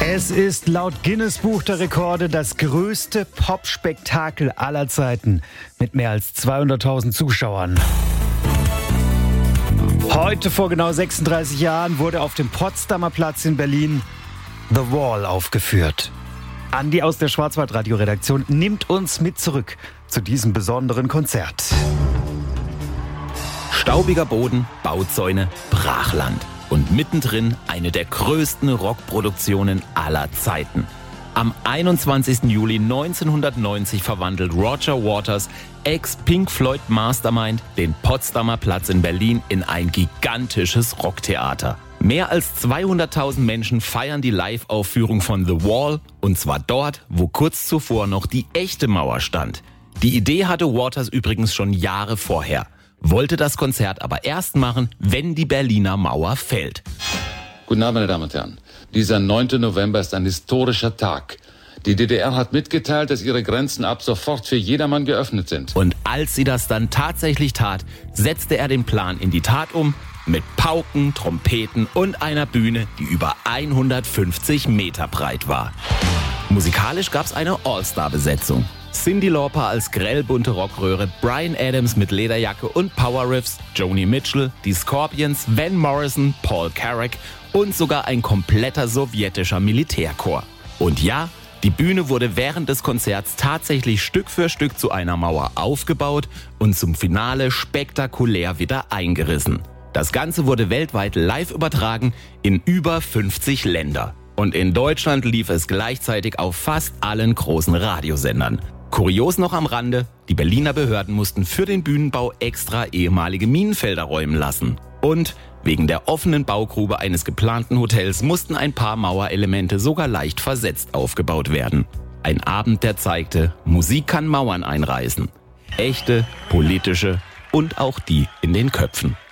Es ist laut Guinness Buch der Rekorde das größte Popspektakel aller Zeiten mit mehr als 200.000 Zuschauern. Heute vor genau 36 Jahren wurde auf dem Potsdamer Platz in Berlin The Wall aufgeführt. Andi aus der Schwarzwaldradio-Redaktion nimmt uns mit zurück zu diesem besonderen Konzert. Staubiger Boden, Bauzäune, Brachland. Und mittendrin eine der größten Rockproduktionen aller Zeiten. Am 21. Juli 1990 verwandelt Roger Waters, ex-Pink Floyd Mastermind, den Potsdamer Platz in Berlin in ein gigantisches Rocktheater. Mehr als 200.000 Menschen feiern die Live-Aufführung von The Wall, und zwar dort, wo kurz zuvor noch die echte Mauer stand. Die Idee hatte Waters übrigens schon Jahre vorher, wollte das Konzert aber erst machen, wenn die Berliner Mauer fällt. Guten Abend, meine Damen und Herren. Dieser 9. November ist ein historischer Tag. Die DDR hat mitgeteilt, dass ihre Grenzen ab sofort für jedermann geöffnet sind. Und als sie das dann tatsächlich tat, setzte er den Plan in die Tat um, mit Pauken, Trompeten und einer Bühne, die über 150 Meter breit war. Musikalisch gab's eine All-Star-Besetzung. Cyndi Lauper als grellbunte Rockröhre, Bryan Adams mit Lederjacke und Power-Riffs, Joni Mitchell, die Scorpions, Van Morrison, Paul Carrack und sogar ein kompletter sowjetischer Militärchor. Und ja, die Bühne wurde während des Konzerts tatsächlich Stück für Stück zu einer Mauer aufgebaut und zum Finale spektakulär wieder eingerissen. Das Ganze wurde weltweit live übertragen in über 50 Länder. Und in Deutschland lief es gleichzeitig auf fast allen großen Radiosendern. Kurios noch am Rande, die Berliner Behörden mussten für den Bühnenbau extra ehemalige Minenfelder räumen lassen. Und wegen der offenen Baugrube eines geplanten Hotels mussten ein paar Mauerelemente sogar leicht versetzt aufgebaut werden. Ein Abend, der zeigte, Musik kann Mauern einreißen. Echte, politische und auch die in den Köpfen.